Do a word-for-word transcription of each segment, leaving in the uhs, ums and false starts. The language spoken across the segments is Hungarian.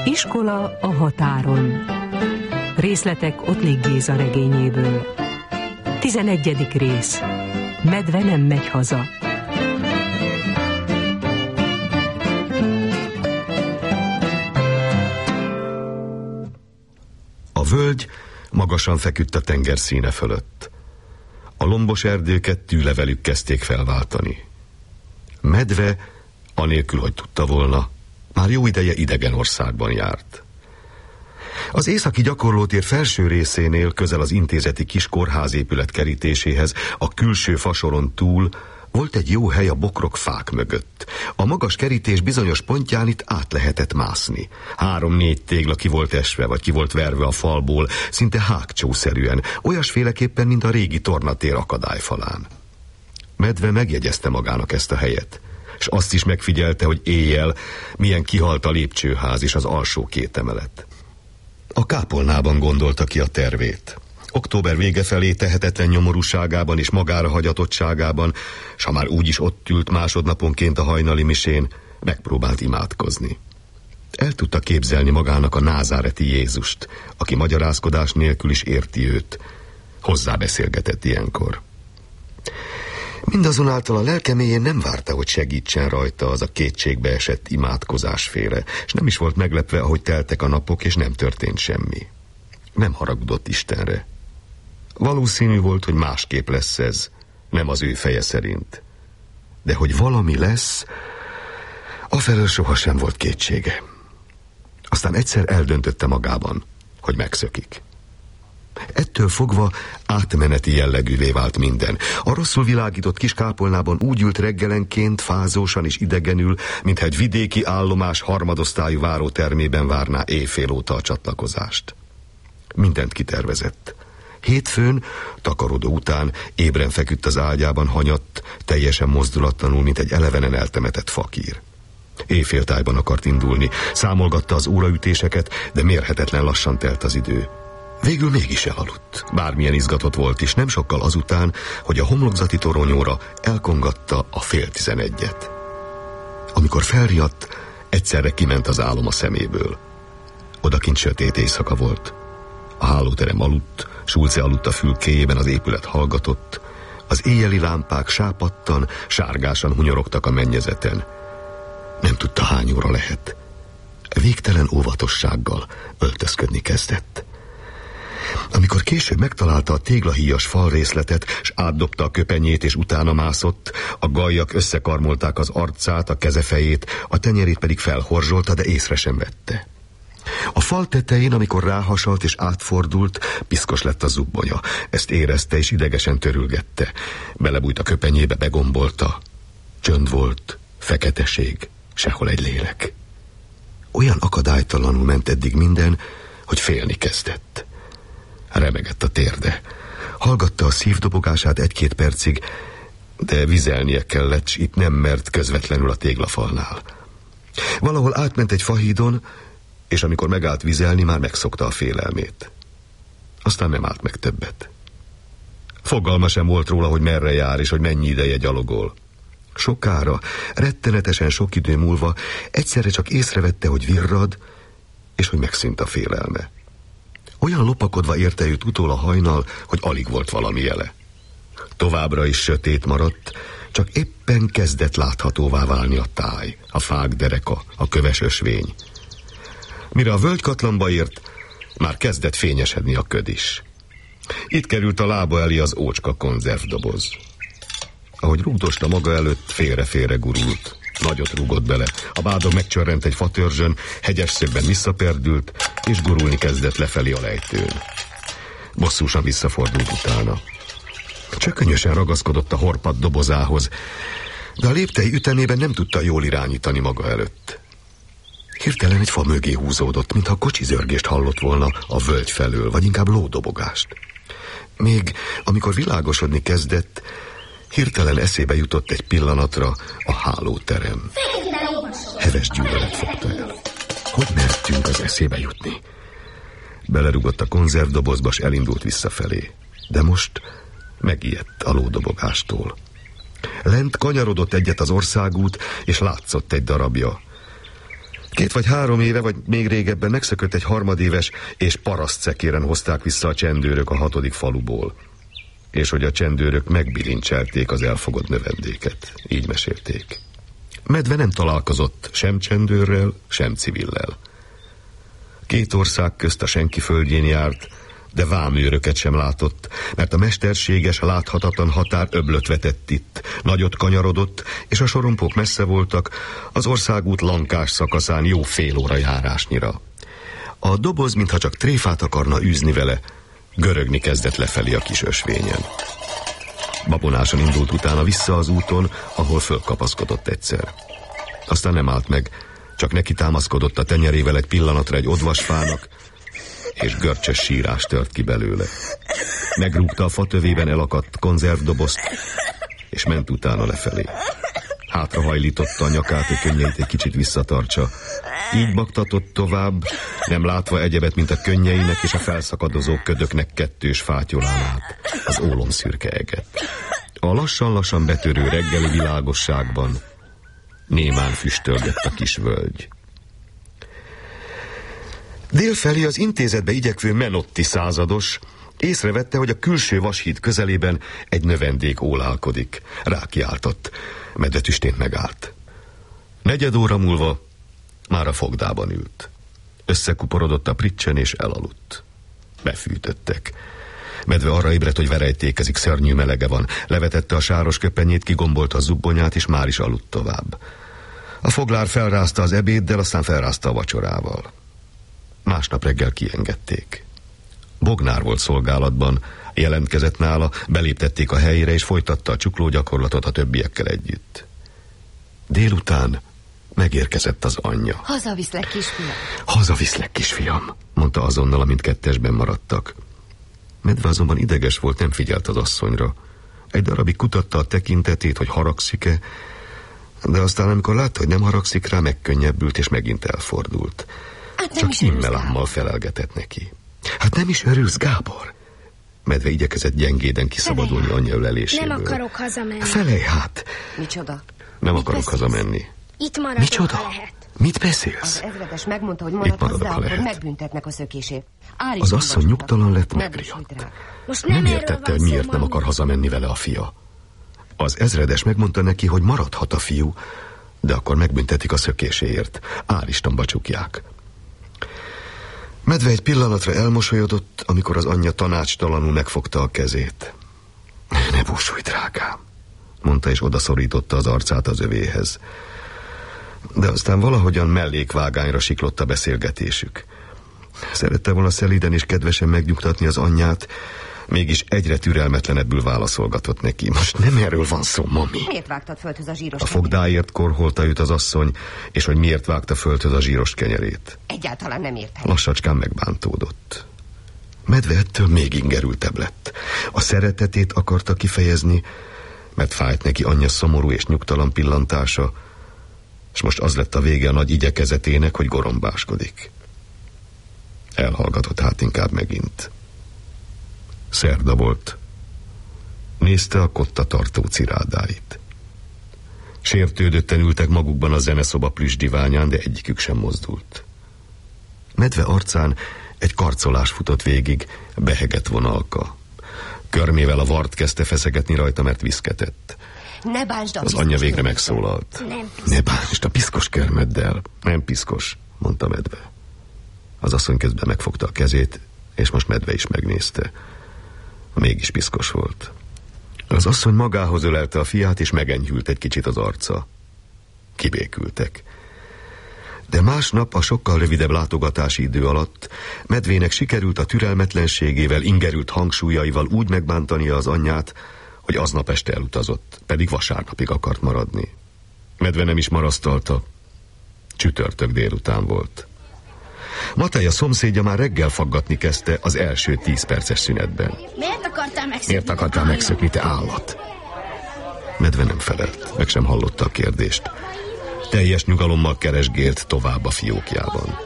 Iskola a határon. Részletek Ottlik Géza regényéből. Tizenegyedik rész. Medve nem megy haza. A völgy magasan feküdt a tenger színe fölött. A lombos erdőket tűlevelük kezdték felváltani. Medve, anélkül, hogy tudta volna, már jó ideje idegen országban járt. Az északi gyakorlótér felső részénél, közel az intézeti kis kórházépület kerítéséhez, a külső fasoron túl volt egy jó hely a bokrok fák mögött. A magas kerítés bizonyos pontján itt át lehetett mászni. Három-négy tégla ki volt esve, vagy ki volt verve a falból, szinte hágcsószerűen, olyasféleképpen, mint a régi tornatér akadályfalán. Medve megjegyezte magának ezt a helyet, és azt is megfigyelte, hogy éjjel milyen kihalt a lépcsőház és az alsó két emelet. A kápolnában gondolta ki a tervét. Október vége felé tehetetlen nyomorúságában és magára hagyatottságában, s ha már úgyis ott ült másodnaponként a hajnali misén, megpróbált imádkozni. El tudta képzelni magának a názáreti Jézust, aki magyarázkodás nélkül is érti őt. Hozzá beszélgetett ilyenkor. Mindazonáltal a lelke mélyén nem várta, hogy segítsen rajta az a kétségbe esett imádkozásféle, és nem is volt meglepve, ahogy teltek a napok, és nem történt semmi. Nem haragudott Istenre. Valószínű volt, hogy másképp lesz ez, nem az ő feje szerint. De hogy valami lesz, afelől sohasem volt kétsége. Aztán egyszer eldöntötte magában, hogy megszökik. Ettől fogva átmeneti jellegűvé vált minden. A rosszul világított kis kápolnában úgy ült reggelenként, fázósan és idegenül, mintha egy vidéki állomás harmadosztályú várótermében várná éjfél óta a csatlakozást. Mindent kitervezett. Hétfőn, takarodó után ébren feküdt az ágyában hanyatt, teljesen mozdulatlanul, mint egy elevenen eltemetett fakír. Éjféltájban akart indulni, számolgatta az óraütéseket, de mérhetetlen lassan telt az idő. Végül mégis elaludt, bármilyen izgatott volt is, nem sokkal azután, hogy a homlokzati toronyóra elkongatta a fél tizenegyet. Amikor felriadt, egyszerre kiment az álom a szeméből. Odakint sötét éjszaka volt. A hálóterem aludt, Schulze aludt a fülkéjében, az épület hallgatott. Az éjjeli lámpák sápadtan, sárgásan hunyorogtak a mennyezeten. Nem tudta, hány óra lehet. Végtelen óvatossággal öltözködni kezdett. Amikor később megtalálta a téglahíjas falrészletet, s átdobta a köpenyét, és utána mászott, a gallyak összekarmolták az arcát, a kezefejét, a tenyerét pedig felhorzsolta, de észre sem vette. A fal tetején, amikor ráhasalt és átfordult, piszkos lett a zubbonya. Ezt érezte és idegesen törülgette. Belebújt a köpenyébe, begombolta. Csönd volt, feketeség, sehol egy lélek. Olyan akadálytalanul ment eddig minden, hogy félni kezdett. Remegett a térde. Hallgatta a szívdobogását egy-két percig, de vizelnie kellett, s itt nem mert közvetlenül a téglafalnál. Valahol átment egy fahídon, és amikor megállt vizelni, már megszokta a félelmét. Aztán nem állt meg többet. Fogalma sem volt róla, hogy merre jár, és hogy mennyi ideje gyalogol. Sokára, rettenetesen sok idő múlva egyszerre csak észrevette, hogy virrad, és hogy megszűnt a félelme. Olyan lopakodva érte őt utól a hajnal, hogy alig volt valami jele. Továbbra is sötét maradt, csak éppen kezdett láthatóvá válni a táj, a fák dereka, a köves ösvény. Mire a völgykatlanba ért, már kezdett fényesedni a köd is. Itt került a lába elé az ócska konzervdoboz. Ahogy rúgdosta maga előtt, félre-félre gurult. Nagyot rúgott bele. A bádog megcsörrent egy fatörzsön, hegyes szögben visszaperdült, és gurulni kezdett lefelé a lejtőn. Bosszúsan visszafordult utána. Csökönyösen ragaszkodott a horpadt dobozához, de a léptei ütemében nem tudta jól irányítani maga előtt. Hirtelen egy fa mögé húzódott, mintha kocsizörgést hallott volna a völgy felől, vagy inkább lódobogást. Még amikor világosodni kezdett, hirtelen eszébe jutott egy pillanatra a hálóterem. Heves gyűlölet fogta el. Hogy mertünk az eszébe jutni? Belerugott a konzervdobozba, s elindult visszafelé. De most megijedt a lódobogástól. Lent kanyarodott egyet az országút, és látszott egy darabja. Két vagy három éve, vagy még régebben megszökött egy harmadéves, és parasztszekéren hozták vissza a csendőrök a hatodik faluból. És hogy a csendőrök megbilincselték az elfogott növendéket. Így mesélték. Medve nem találkozott sem csendőrrel, sem civillel. Két ország közt a senki földjén járt, de vámőröket sem látott, mert a mesterséges, láthatatlan határ öblöt vetett itt, nagyot kanyarodott, és a sorompók messze voltak, az országút lankás szakaszán jó fél óra járásnyira. A doboz, mintha csak tréfát akarna űzni vele, görögni kezdett lefelé a kis ösvényen. Babonásan indult utána vissza az úton, ahol fölkapaszkodott egyszer. Aztán nem állt meg, csak neki támaszkodott a tenyerével egy pillanatra egy odvasfának, és görcsös sírás tört ki belőle. Megrúgta a fatövében elakadt konzervdobozt, és ment utána lefelé. Hátrahajlította a nyakát, hogy könnyeit egy kicsit visszatartsa. Így baktatott tovább, nem látva egyebet, mint a könnyeinek és a felszakadozó ködöknek kettős fátyolán át az ólomszürke eget. A lassan-lassan betörő reggeli világosságban némán füstölgett a kis völgy. Délfelé az intézetbe igyekvő Menotti százados észrevette, hogy a külső vashíd közelében egy növendék ólálkodik. Rákiáltott. Medvetüstént megállt. Negyed óra múlva már a fogdában ült. Összekuporodott a pricsen és elaludt. Befűtöttek. Medve arra ébredt, hogy verejtékezik, szörnyű melege van. Levetette a sáros köpenyét, kigombolta a zubbonyát, és már is aludt tovább. A foglár felrázta az ebéddel, aztán felrázta a vacsorával. Másnap reggel kiengedték. Bognár volt szolgálatban, jelentkezett nála, beléptették a helyére, és folytatta a csuklógyakorlatot a többiekkel együtt. Délután megérkezett az anyja. Hazaviszlek, kisfiam. Hazaviszlek, kisfiam, mondta azonnal, amint kettesben maradtak. Medve azonban ideges volt, nem figyelt az asszonyra. Egy darabig kutatta a tekintetét, hogy haragszik-e, de aztán, amikor látta, hogy nem haragszik rá, megkönnyebbült, és megint elfordult. Hát Csak immelámmal felelgetett neki. Hát nem is örülsz, Gábor? Medve igyekezett gyengéden kiszabadulni anyja öleléséből. Nem akarok hazamenni. Felej hát! Micsoda? Nem Mit akarok beszélsz? hazamenni. Itt maradok, Micsoda? ha lehet. Mit beszélsz? Az ezredes megmondta, hogy Itt maradhatsz, maradok, de ha akkor lehet. megbüntetnek a szökésért. Állj, Az asszony nyugtalan lett, Ne megriadt. búsulj rá. Most nem, Nem erről értette, van hogy szó, miért nem mami. akar hazamenni vele a fia. Az ezredes megmondta neki, hogy maradhat a fiú, de akkor megbüntetik a szökéséért. Áristanba csukják. Medve egy pillanatra elmosolyodott, amikor az anyja tanácstalanul megfogta a kezét. Ne búsulj, drágám, mondta, és odaszorította az arcát az övéhez. De aztán valahogyan mellékvágányra siklott a beszélgetésük. Szerette volna szelíden és kedvesen megnyugtatni az anyját, mégis egyre türelmetlenebbül válaszolgatott neki. Most nem erről van szó, mami. Miért vágtad földhöz a zsíros A fogdáért korholta őt az asszony, és hogy miért vágta földhöz a zsíros kenyerét. Egyáltalán nem értem. Lassacskán megbántódott. Medve ettől még ingerültebb lett. A szeretetét akarta kifejezni, mert fájt neki anyja szomorú és nyugtalan pillantása, és most az lett a vége a nagy igyekezetének, hogy gorombáskodik. Elhallgatott hát inkább megint. Szerda volt. Nézte a kotta tartó cirádáit. Sértődötten ültek magukban a zeneszoba plüsdiványán, de egyikük sem mozdult. Medve arcán egy karcolás futott végig, behegett vonalka. Körmével a vart kezdte feszegetni rajta, mert viszketett. Ne bántsd a Az piszkos anyja végre körmöddel. megszólalt. Nem piszkos. Ne bántsd a piszkos körmöddel. Nem piszkos, mondta Medve. Az asszony közben megfogta a kezét, és most Medve is megnézte. Mégis piszkos volt. Az asszony magához ölelte a fiát, és megenyhült egy kicsit az arca. Kibékültek. De másnap a sokkal rövidebb látogatási idő alatt Medvének sikerült a türelmetlenségével, ingerült hangsúlyaival úgy megbántania az anyját, hogy aznap este elutazott, pedig vasárnapig akart maradni. Medve nem is marasztalta. Csütörtök délután volt. Matej a szomszédja már reggel faggatni kezdte az első tíz perces szünetben. Miért akartál megszökni? Miért akartál megszökni, te állat? Medve nem felelt, meg sem hallotta a kérdést. Teljes nyugalommal keresgélt tovább a fiókjában.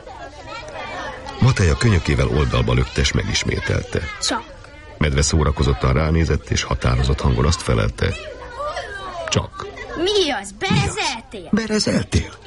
Matej a könyökével oldalba lökte, és megismételte. Csak. Medve szórakozottan ránézett, és határozott hangon azt felelte. Csak. Mi az? Berezeltél? Berezeltél?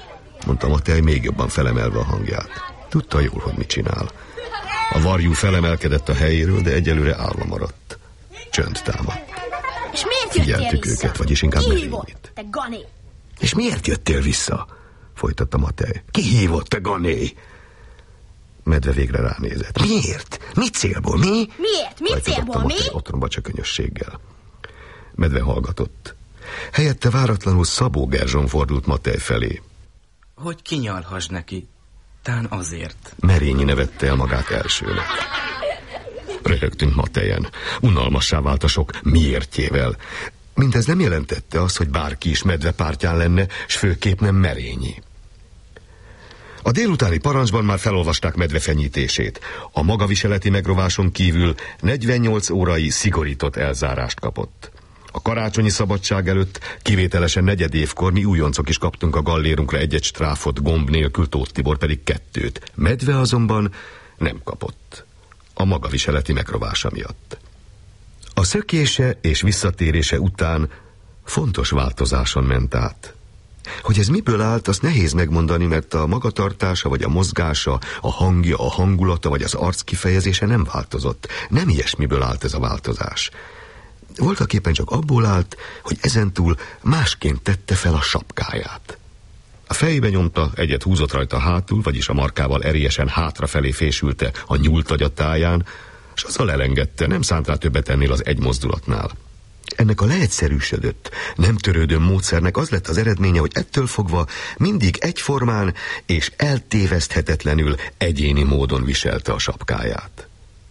mondta Matej még jobban felemelve a hangját. Tudta jól, hogy mit csinál. A varjú felemelkedett a helyéről, de egyelőre állva maradt. Csönd támadt. És miért jöttél Figyeltük vissza? őket, vagyis inkább Merényit. Te gané! És miért jöttél vissza? Folytatta Matej. Ki hívott, te gané? Medve végre ránézett. Miért? Mi célból? Mi? Miért? Mi célból? Mi? Otthonba csökönyösséggel. Medve hallgatott. Helyette váratlanul Szabó Gerzson fordult Matej felé. Hogy kinyalhass neki? Tán azért. Merényi nevette el magát elsőnek. Röhögtünk Matejen. Unalmassá vált a sok miértjével. Mindez nem jelentette azt, hogy bárki is Medve pártján lenne, s főképp nem Merényi. A délutáni parancsban már felolvasták Medve fenyítését. A magaviseleti megrováson kívül negyvennyolc órai szigorított elzárást kapott. A karácsonyi szabadság előtt kivételesen negyedévkor mi újoncok is kaptunk a gallérunkra egy-egy stráfot, gomb nélkül, Tóth Tibor pedig kettőt. Medve azonban nem kapott. A magaviseleti megrovása miatt. A szökése és visszatérése után fontos változáson ment át. Hogy ez miből állt, azt nehéz megmondani, mert a magatartása, vagy a mozgása, a hangja, a hangulata, vagy az arc kifejezése nem változott. Nem ilyesmiből állt ez a változás. Voltaképpen csak abból állt, hogy ezentúl másként tette fel a sapkáját. A fejbe nyomta, egyet húzott rajta hátul, vagyis a markával erélyesen hátrafelé fésülte a nyúltagya táján, s azzal elengedte, nem szánt rá többet ennél az egy mozdulatnál. Ennek a leegyszerűsödött, nem törődő módszernek az lett az eredménye, hogy ettől fogva mindig egyformán és eltéveszthetetlenül egyéni módon viselte a sapkáját.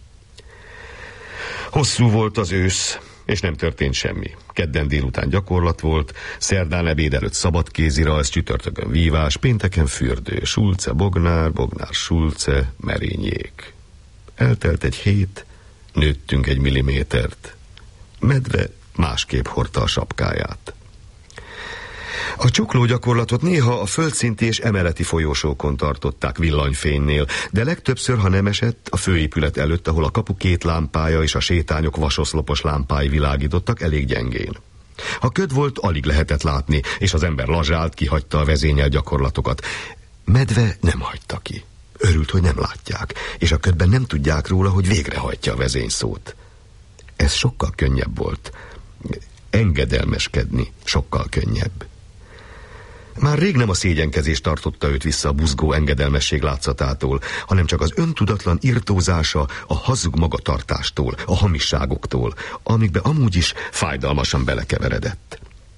Hosszú volt az ősz, és nem történt semmi. Kedden délután gyakorlat volt, szerdán ebéd előtt szabadkézi rajz, csütörtökön vívás, pénteken fürdő, Sulce, Bognár, Bognár, Sulce, Merényék. Eltelt egy hét, nőttünk egy millimétert. Medve másképp hordta a sapkáját. A csukló gyakorlatot néha a földszinti és emeleti folyósókon tartották villanyfénynél, de legtöbbször, ha nem esett, a főépület előtt, ahol a kapu két lámpája és a sétányok vasoszlopos lámpái világítottak elég gyengén. Ha köd volt, alig lehetett látni, és az ember lazsált, kihagyta a vezényel gyakorlatokat. Medve nem hagyta ki. Örült, hogy nem látják, és a ködben nem tudják róla, hogy végrehajtja a vezényszót. Ez sokkal könnyebb volt. Engedelmeskedni sokkal könnyebb. Már rég nem a szégyenkezés tartotta őt vissza a buzgó engedelmesség látszatától, hanem csak az öntudatlan irtózása a hazug magatartástól, a hamisságoktól, amikbe amúgy is fájdalmasan belekeveredett.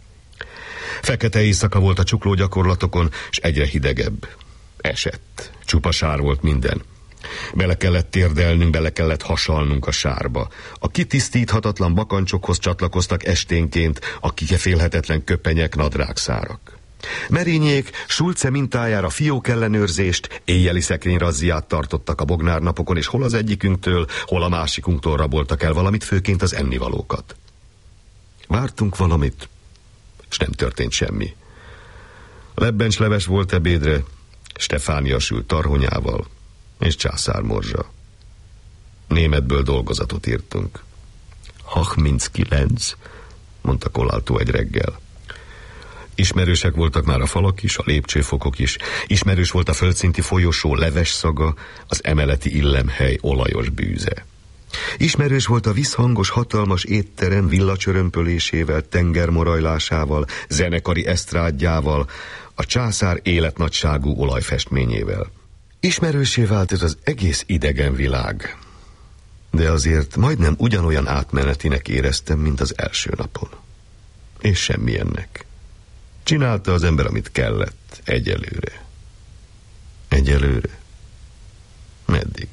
Fekete éjszaka volt a csukló gyakorlatokon, és egyre hidegebb. Esett. Csupa sár volt minden. Bele kellett térdelnünk, bele kellett hasalnunk a sárba. A kitisztíthatatlan bakancsokhoz csatlakoztak esténként a kifélhetetlen köpenyek, nadrágszárak. Merényék Sulce mintájára fiókellenőrzést, éjjeli szekrényrazziát tartottak a Bognár napokon, és hol az egyikünktől, hol a másikunktól raboltak el valamit, főként az ennivalókat. Vártunk valamit, és nem történt semmi. Lebbencsleves volt ebédre, Stefánia sült tarhonyával, és császármorzsa. Németből dolgozatot írtunk. harminckilenc, mondta Koláltó egy reggel. Ismerősek voltak már a falak is, a lépcsőfokok is. Ismerős volt a földszinti folyosó leves szaga, az emeleti illemhely olajos bűze. Ismerős volt a visszhangos, hatalmas étterem villacsörömpölésével, tengermorajlásával, zenekari esztrádjával, a császár életnagyságú olajfestményével. Ismerőssé vált ez az egész idegen világ. De azért majdnem ugyanolyan átmenetinek éreztem, mint az első napon. És semmilyennek. Csinálta az ember, amit kellett, egyelőre. Egyelőre? Meddig?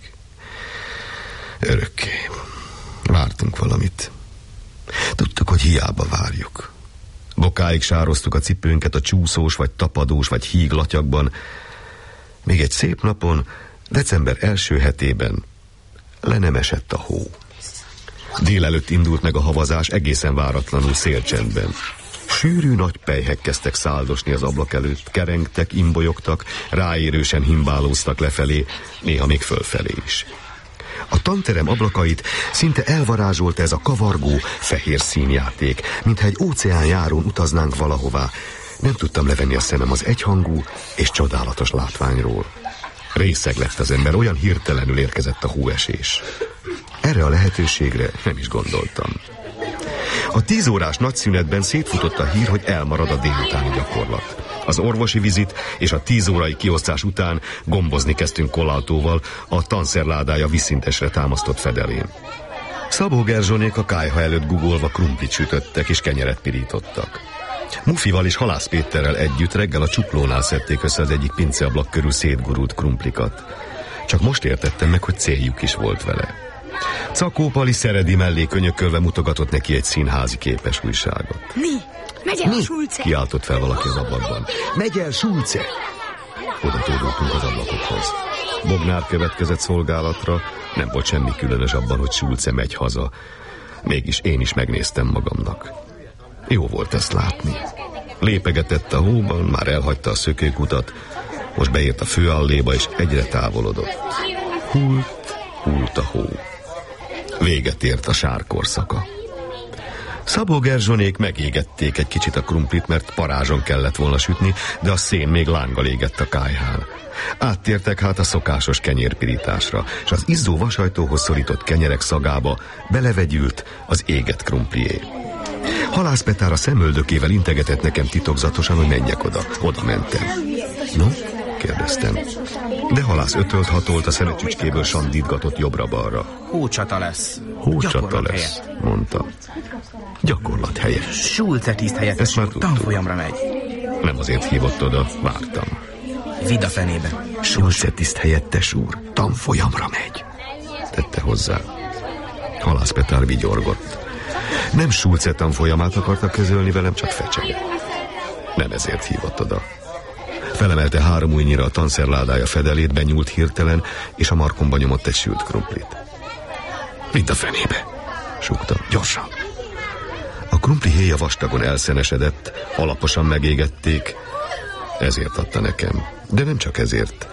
Örökké. Vártunk valamit. Tudtuk, hogy hiába várjuk. Bokáig sároztuk a cipőnket a csúszós, vagy tapadós, vagy híglatyakban. Még egy szép napon, december első hetében le nem esett a hó. Délelőtt indult meg a havazás egészen váratlanul szélcsendben. Sűrű nagy pelyhek kezdtek száldosni az ablak előtt, kerengtek, imbolyogtak, ráérősen himbálóztak lefelé, néha még fölfelé is. A tanterem ablakait szinte elvarázsolta ez a kavargó, fehér színjáték, mintha egy óceánjárón utaznánk valahová, Nem tudtam levenni a szemem az egyhangú és csodálatos látványról. Részeg lett az ember, olyan hirtelenül érkezett a hóesés. Erre a lehetőségre nem is gondoltam. A tíz órás nagyszünetben szétfutott a hír, hogy elmarad a délutáni gyakorlat. Az orvosi vizit és a tíz órai kiosztás után gombozni kezdtünk Kolautóval a tanszerládája vízszintesre támasztott fedelén. Szabó Gerzsonék a kályha előtt gugolva krumplit sütöttek és kenyeret pirítottak. Mufival és Halász Péterrel együtt reggel a csuklónál szedték össze az egyik pinceablak körül szétgurult krumplikat. Csak most értettem meg, hogy céljuk is volt vele. Cakó Pali Szeredi mellé könyökölve mutogatott neki egy színházi képes újságot. Mi? Megy el, Schulze! Kiáltott fel valaki az ablakban. Megy el, Schulze! Oda tódultunk az ablakokhoz. Bognár következett szolgálatra, nem volt semmi különös abban, hogy Schulze megy haza. Mégis én is megnéztem magamnak. Jó volt ezt látni. Lépegetett a hóban, már elhagyta a szökőkutat, most beért a főalléba, és egyre távolodott. Hult, hult a hó. Véget ért a sárkorszaka. Szabó Gerzsonék megégették egy kicsit a krumplit, mert parázson kellett volna sütni, de a szén még lánggal égett a kályhán. Áttértek hát a szokásos kenyérpirításra, és az izzó vasajtóhoz szorított kenyerek szagába belevegyült az égett krumplié. Halász Petár a szemöldökével integetett nekem titokzatosan, hogy menjek oda. Oda mentem. No? Kérdeztem. De Halász ötölt hatolt, a szeme csücskéből sandítgatott jobbra-balra. Hócsata lesz. Hócsata lesz, helyett. Mondta. Gyakorlat helyett. Schulze tiszt helyett. Ezt már tudtuk. Tanfolyamra megy. Nem azért hívott oda, vártam. Vidd a fenébe. Schulze tiszt helyettes úr, tanfolyamra megy. Tette hozzá. Halász Petár vigyorgott. Nem Schulze tanfolyamát akarta közölni velem, csak fecsegett. Nem ezért hívott oda. Felemelte három ujjnyira a tanszerládája fedelét, benyúlt hirtelen, és a markomba nyomott egy sült krumplit. Vidd a fenébe, súgta, gyorsan. A krumpli héja vastagon elszenesedett, alaposan megégették, ezért adta nekem. De nem csak ezért.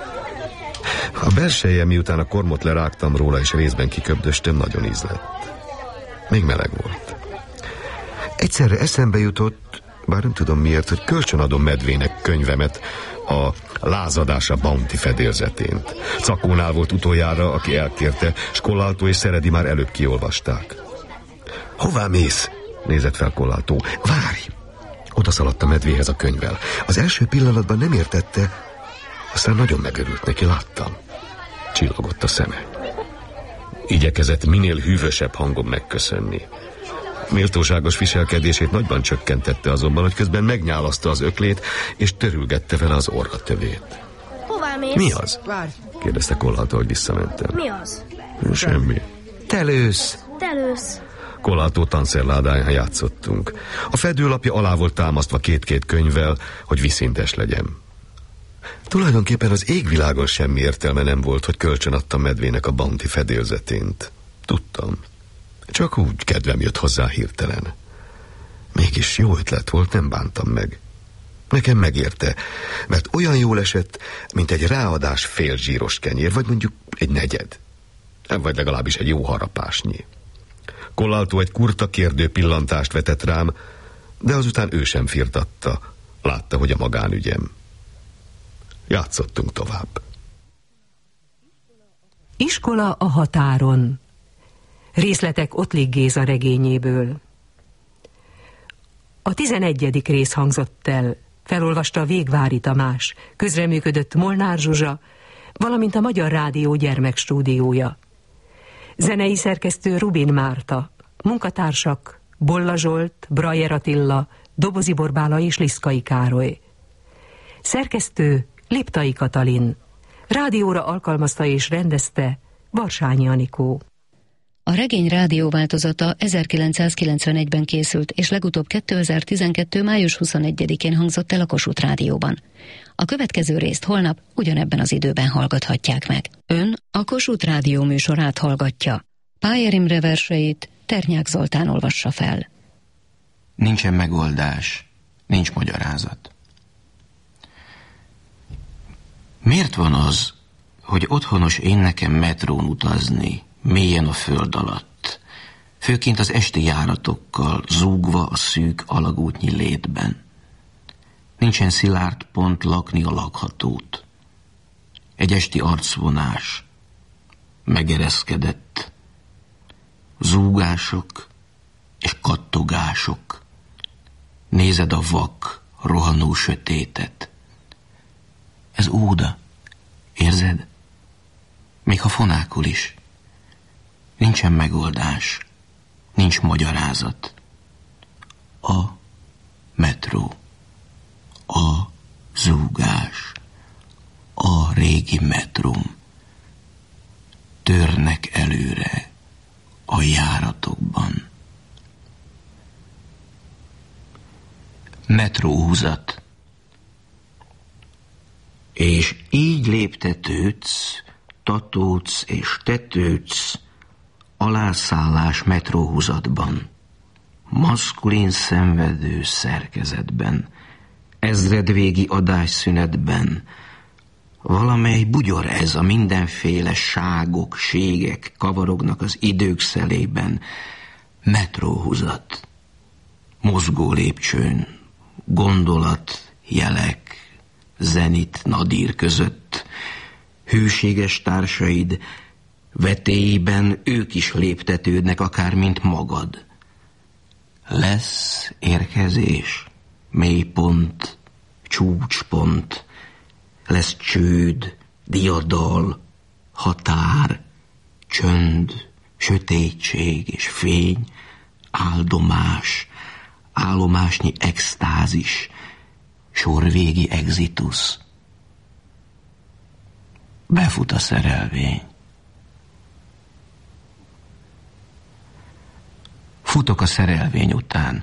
A belseje, miután a kormot lerágtam róla, és részben kiköbdöstem, nagyon íz lett. Még meleg volt. Egyszerre eszembe jutott, bár nem tudom miért, hogy kölcsönadom Medvének könyvemet, a Lázadás a Bounty fedélzetént. Cakónál volt utoljára, aki elkérte, s Kolauto és Szeredi már előbb kiolvasták. Hová mész? Nézett fel Kolauto. Várj! Oda szaladt a Medvéhez a könyvvel. Az első pillanatban nem értette, aztán nagyon megörült neki, láttam. Csillogott a szeme. Igyekezett minél hűvösebb hangon megköszönni. Méltóságos viselkedését nagyban csökkentette azonban, hogy közben megnyálaszta az öklét, és törülgette vele az orratövét. Hová mész? Mi az? Várj. Kérdezte Kolauto, hogy visszamentem. Mi az? Semmi. Te lősz. Te lősz. Kolauto tanszerládáján játszottunk. A fedőlapja alá volt támasztva két-két könyvvel, hogy vízszintes legyen. Tulajdonképpen az égvilágon semmi értelme nem volt, hogy kölcsön adtam Medvének a Bounty fedélzetént. Tudtam. Csak úgy kedvem jött hozzá hirtelen. Mégis jó ötlet volt, nem bántam meg. Nekem megérte, mert olyan jól esett, mint egy ráadás fél zsíros kenyér, vagy mondjuk egy negyed. Vagy legalábbis egy jó harapásnyi. Kolauto egy kurta kérdő pillantást vetett rám, de azután ő sem firtatta. Látta, hogy a magánügyem. Játszottunk tovább. Iskola a határon. Részletek Ottlik Géza regényéből. A tizenegyedik rész hangzott el, felolvasta Végvári Tamás, közreműködött Molnár Zsuzsa, valamint a Magyar Rádió gyermekstúdiója. Zenei szerkesztő Rubin Márta, munkatársak Bolla Zsolt, Brajer Attila, Dobozi Borbála és Liszkai Károly. Szerkesztő Liptai Katalin, rádióra alkalmazta és rendezte Barsányi Anikó. A regény rádióváltozata ezerkilencszázkilencvenegyben készült, és legutóbb kétezer-tizenkettő. május huszonegyedikén hangzott el a Kossuth Rádióban. A következő részt holnap ugyanebben az időben hallgathatják meg. Ön a Kossuth Rádió műsorát hallgatja. Pájer Imre verseit Ternyák Zoltán olvassa fel. Nincsen megoldás, nincs magyarázat. Miért van az, hogy otthonos én nekem metrón utazni, mélyen a föld alatt, főként az esti járatokkal, zúgva a szűk alagútnyi létben? Nincsen szilárd pont lakni a lakhatót. Egy esti arcvonás, megereszkedett, zúgások és kattogások. Nézed a vak, rohanó sötétet. Ez óda, érzed? Még ha fonákul is. Nincsen megoldás, nincs magyarázat. A metró, a zúgás, a régi metrum. Törnek előre a járatokban. Metróhúzat. És így léptetődsz, tatódsz és tetődsz alászállás metróhúzatban, maszkulin szenvedő szerkezetben, ezredvégi adásszünetben, valamely bugyor ez a mindenféle ságok, ségek kavarognak az idők szelében. Metróhúzat, mozgó lépcsőn, gondolat, jelek, zenit, nadír között, hűséges társaid vetélyben ők is léptetődnek, akár mint magad. Lesz érkezés, mélypont, csúcspont, lesz csőd, diadal, határ, csönd, sötétség és fény, áldomás, állomásnyi extázis, sorvégi exitus. Befut a szerelvény. Futok a szerelvény után.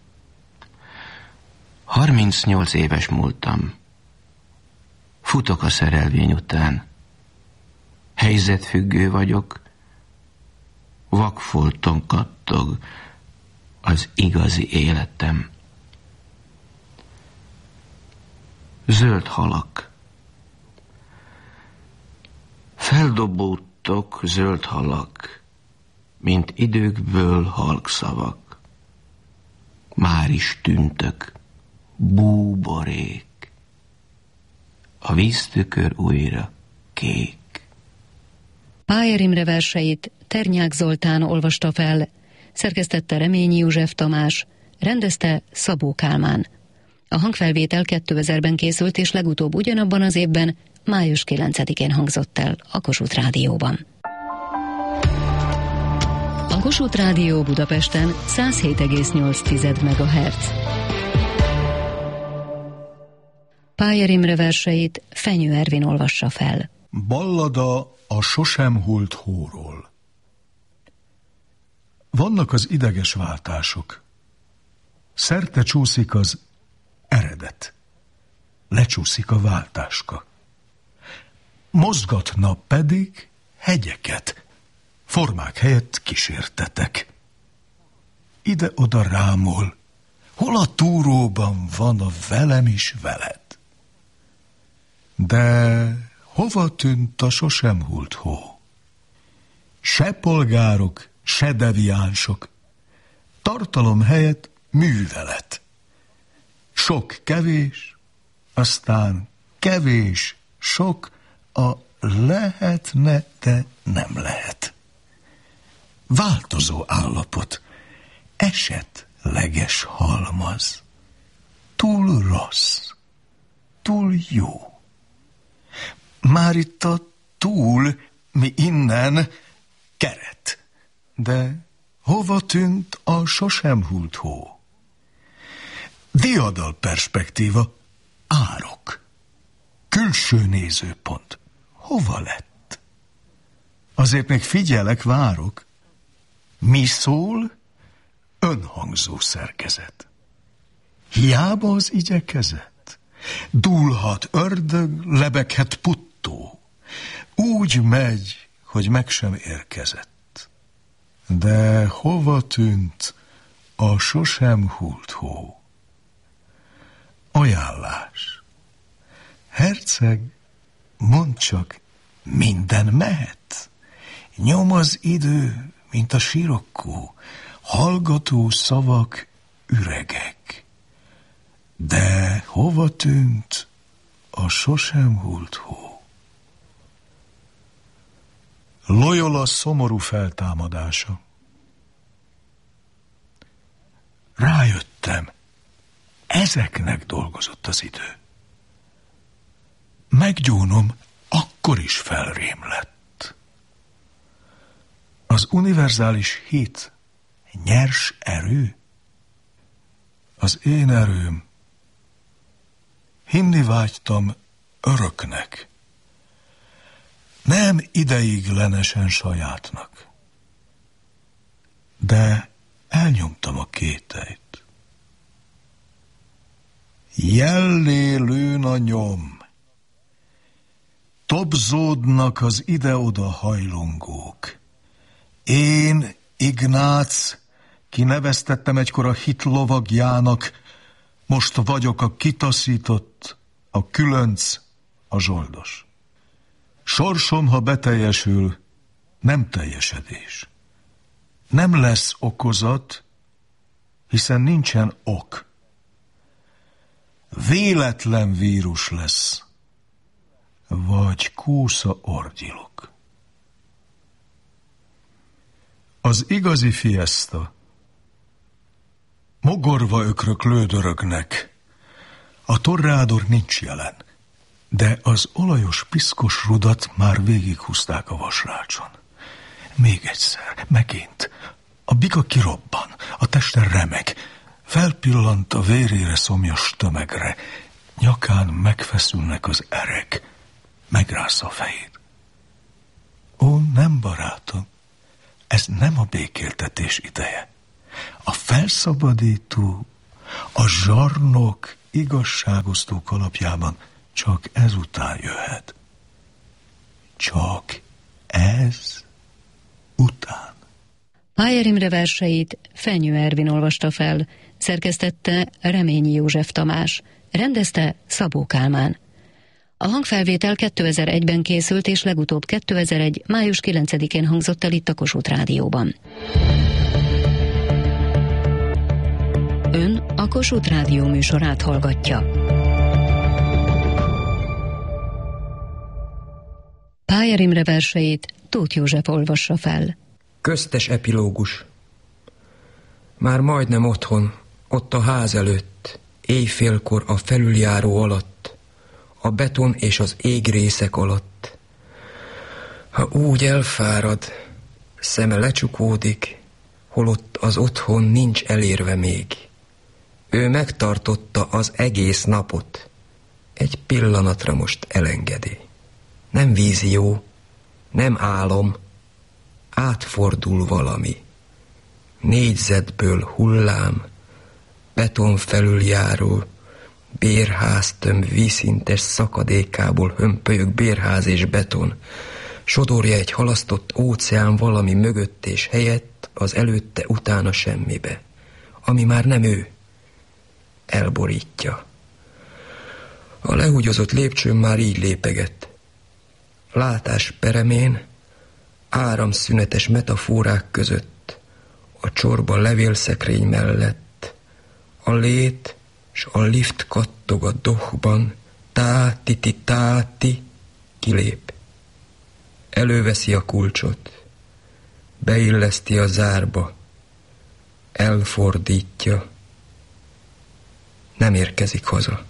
Harmincnyolc éves múltam. Futok a szerelvény után. Helyzetfüggő vagyok, vakfolton kattog az igazi életem. Zöld halak. Feldobódtok zöld halak, mint időkből halk szavak. Már is tűntök, búborék. A víztükör újra kék. Pájer Imre verseit Ternyák Zoltán olvasta fel, szerkesztette Reményi József Tamás, rendezte Szabó Kálmán. A hangfelvétel kétezerben készült, és legutóbb ugyanabban az évben, május kilencedikén hangzott el a Kossuth Rádióban. A Kossuth Rádió Budapesten száz hét egész nyolc megahertz. Pájer Imre verseit Fenyő Ervin olvassa fel. Ballada a sosem hult hóról. Vannak az ideges váltások. Szerte csúszik az eredet. Lecsúszik a váltáska. Mozgatna pedig hegyeket. Formák helyett kísértetek. Ide-oda rámol. Hol a túróban van a velem is veled? De hova tűnt a sosem hult hó? Se polgárok, se deviánsok. Tartalom helyett művelet. Sok kevés, aztán kevés sok, a lehetne, de nem lehet. Változó állapot, esetleges halmaz. Túl rossz, túl jó. Már itt a túl, mi innen keret. De hova tűnt a sosem hult hó? Diadal perspektíva, árok. Külső nézőpont. Hova lett? Azért még figyelek, várok. Mi szól? Önhangzó szerkezet. Hiába az igyekezet. Dúlhat ördög, lebeghet puttó. Úgy megy, hogy meg sem érkezett. De hova tűnt a sosem hult hó? Ajánlás. Herceg, mondd csak, minden mehet. Nyom az idő, mint a sirokkó, hallgató szavak üregek. De hova tűnt a sosem hult hó? Loyola szomorú feltámadása. Rájöttem, ezeknek dolgozott az idő. Meggyónom, akkor is felrém lett. Az univerzális hit nyers erő? Az én erőm. Hinni vágytam öröknek, nem ideiglenesen sajátnak. De elnyomtam a kételyt. Jellé lőn a nyom, tobzódnak az ide-oda hajlongók. Én, Ignác, kineveztettem egykor a hit lovagjának, most vagyok a kitaszított, a különc, a zsoldos. Sorsom, ha beteljesül, nem teljesedés. Nem lesz okozat, hiszen nincsen ok. Véletlen vírus lesz, vagy kúsza orgyilok. Az igazi fiesta mogorva ökrök lődörögnek. A torrádor nincs jelen, de az olajos piszkos rudat már végighúzták a vasrácson. Még egyszer, megint. A bika kirobban, a teste remeg, felpillant a vérére szomjas tömegre, nyakán megfeszülnek az erek, megrázza a fejét. Ó, nem barátom, ez nem a békéltetés ideje. A felszabadító, a zsarnok igazságosztó kalapjában csak ezután jöhet. Csak ez után. Pájer Imre verseit Fenyő Ervin olvasta fel, szerkesztette Reményi József Tamás, rendezte Szabó Kálmán. A hangfelvétel kétezer-egyben készült, és legutóbb kétezer-egy. május kilencedikén hangzott el itt a Kossuth Rádióban. Ön a Kossuth Rádió műsorát hallgatja. Pájer Imre verseit Tóth József olvassa fel. Köztes epilógus. Már majdnem otthon, ott a ház előtt, éjfélkor a felüljáró alatt, a beton és az égrészek alatt. Ha úgy elfárad, szeme lecsukódik, holott az otthon nincs elérve még. Ő megtartotta az egész napot, egy pillanatra most elengedi. Nem vízió, nem álom, átfordul valami. Négyzetből hullám, beton felüljáró, bérháztöm vízszintes szakadékából hömpölyög bérház és beton. Sodorja egy halasztott óceán valami mögött és helyett, az előtte utána semmibe. Ami már nem ő, elborítja. A lehugyozott lépcsőn már így lépegett. Látás peremén, áramszünetes metaforák között, a csorba levélszekrény mellett, a lét s a lift kattog a dohban, tá-ti-ti-tá-ti, kilép. Előveszi a kulcsot, beilleszti a zárba, elfordítja, nem érkezik haza.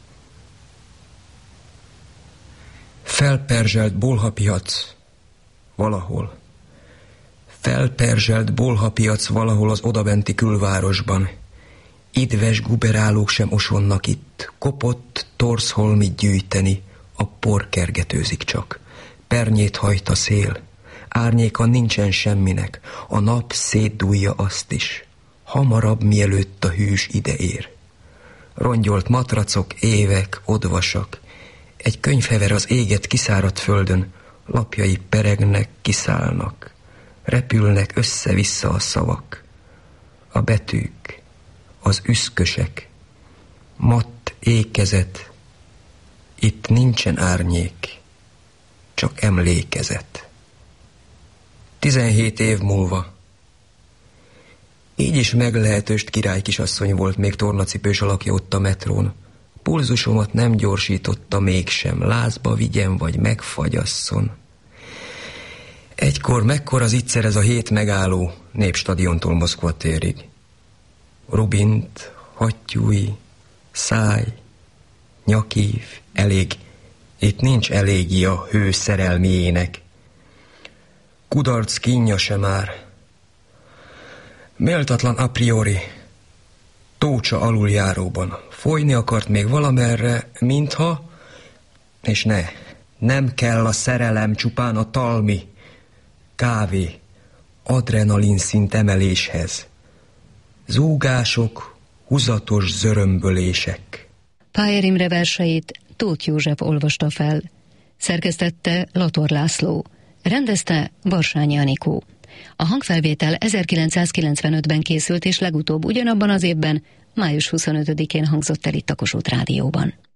Felperzselt bolhapiac valahol. Felperzselt bolhapiac valahol az odabenti külvárosban. Idves guberálók sem osonnak itt, kopott torszholmit gyűjteni, a por kergetőzik csak. Pernyét hajt a szél, árnyéka nincsen semminek, a nap szétdúlja azt is, hamarabb mielőtt a hűs ide ér. Rongyolt matracok, évek, odvasak, egy könyvhever az éget kiszáradt földön, lapjai peregnek, kiszállnak, repülnek össze-vissza a szavak, a betűk, az üszkösek, matt ékezet, itt nincsen árnyék, csak emlékezet. Tizenhét év múlva Így is meglehetőst királykisasszony volt még tornacipős alakja ott a metrón. Pulzusomat nem gyorsította mégsem, lázba vigyen vagy megfagyasszon. Egykor mekkora az ittszer ez a hét megálló Népstadiontól Moszkva térig. Rubint, hattyúj, száj, nyakív, elég. Itt nincs elégi a hő szerelmi ének. Kudarc kínja se már. Méltatlan a priori, tócsa aluljáróban. Folyni akart még valamerre, mintha, és ne, nem kell a szerelem, csupán a talmi, kávé, adrenalin szint emeléshez. Zúgások, húzatos zörömbölések. Pájer Imre verseit Tóth József olvasta fel. Szerkesztette Lator László. Rendezte Barsányi Anikó. A hangfelvétel ezerkilencszázkilencvenötben készült, és legutóbb ugyanabban az évben, május huszonötödikén hangzott el itt a Kossuth Rádióban.